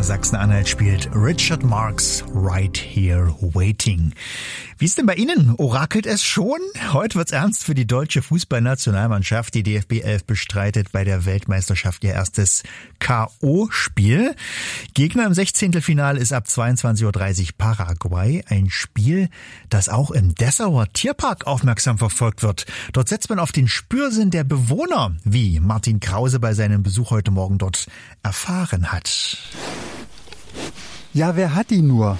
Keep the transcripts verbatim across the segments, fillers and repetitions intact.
Bundesliga Sachsen-Anhalt spielt Richard Marx Right Here Waiting. Wie ist denn bei Ihnen? Orakelt es schon? Heute wird's ernst für die deutsche Fußballnationalmannschaft. Die D F B elf bestreitet bei der Weltmeisterschaft ihr erstes K O-Spiel. Gegner im Sechzehntelfinale ist ab zweiundzwanzig Uhr dreißig Paraguay. Ein Spiel, das auch im Dessauer Tierpark aufmerksam verfolgt wird. Dort setzt man auf den Spürsinn der Bewohner, wie Martin Krause bei seinem Besuch heute Morgen dort erfahren hat. Ja, wer hat ihn nur?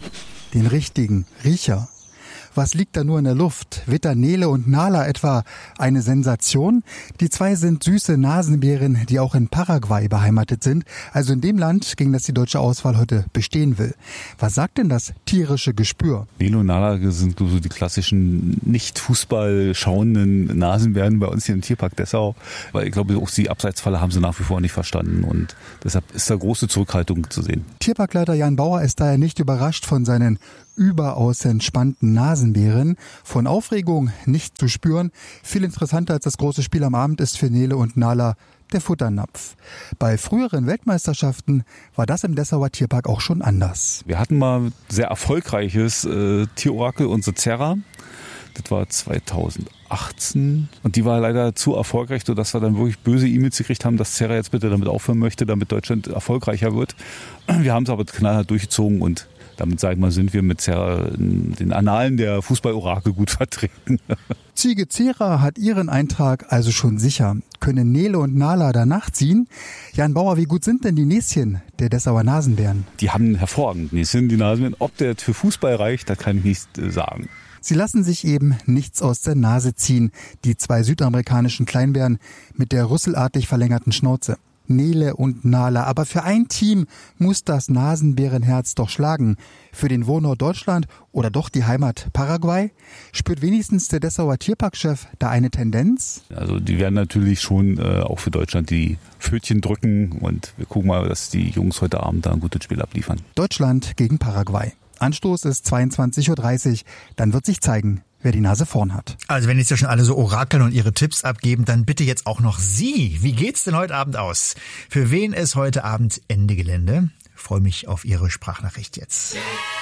Den richtigen Riecher. Was liegt da nur in der Luft? Witter, Nele und Nala etwa eine Sensation? Die zwei sind süße Nasenbären, die auch in Paraguay beheimatet sind, also in dem Land, gegen das die deutsche Auswahl heute bestehen will. Was sagt denn das tierische Gespür? Nele und Nala sind so die klassischen nicht Fußball schauenden Nasenbären bei uns hier im Tierpark Dessau. Weil ich glaube, auch die Abseitsfalle haben sie nach wie vor nicht verstanden und deshalb ist da große Zurückhaltung zu sehen. Tierparkleiter Jan Bauer ist daher nicht überrascht von seinen überaus entspannten Nasenbären. Von Aufregung nicht zu spüren. Viel interessanter als das große Spiel am Abend ist für Nele und Nala der Futternapf. Bei früheren Weltmeisterschaften war das im Dessauer Tierpark auch schon anders. Wir hatten mal sehr erfolgreiches äh, Tierorakel, unsere Zerra. Das war zweitausendachtzehn und die war leider zu erfolgreich, sodass wir dann wirklich böse E-Mails gekriegt haben, dass Zerra jetzt bitte damit aufhören möchte, damit Deutschland erfolgreicher wird. Wir haben es aber knallhart durchgezogen und damit, sag ich mal, sind wir mit Zerra in den Annalen der Fußballorakel gut vertreten. Ziege Zerra hat ihren Eintrag also schon sicher. Können Nele und Nala danach ziehen? Jan Bauer, wie gut sind denn die Näschen der Dessauer Nasenbären? Die haben hervorragend Näschen, die Nasenbären. Ob der für Fußball reicht, das kann ich nicht sagen. Sie lassen sich eben nichts aus der Nase ziehen, die zwei südamerikanischen Kleinbären mit der rüsselartig verlängerten Schnauze. Nele und Nala. Aber für ein Team muss das Nasenbärenherz doch schlagen. Für den Wohnort Deutschland oder doch die Heimat Paraguay? Spürt wenigstens der Dessauer Tierparkchef da eine Tendenz? Also die werden natürlich schon äh, auch für Deutschland die Pfötchen drücken und wir gucken mal, dass die Jungs heute Abend da ein gutes Spiel abliefern. Deutschland gegen Paraguay. Anstoß ist zweiundzwanzig Uhr dreißig. Dann wird sich zeigen, wer die Nase vorn hat. Also wenn jetzt ja schon alle so orakeln und ihre Tipps abgeben, dann bitte jetzt auch noch Sie. Wie geht's denn heute Abend aus? Für wen ist heute Abend Ende Gelände? Ich freue mich auf Ihre Sprachnachricht jetzt.